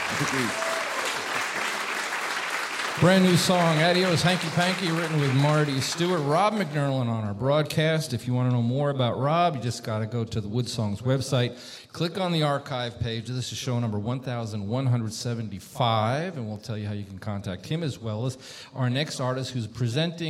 Brand new song, Adios Hanky Panky, written with Marty Stewart. Rob McNerlin on our broadcast. If you want to know more about Rob, you just got to go to the Wood Songs website. Click on the archive page. This is show number 1175, and we'll tell you how you can contact him as well as our next artist who's presenting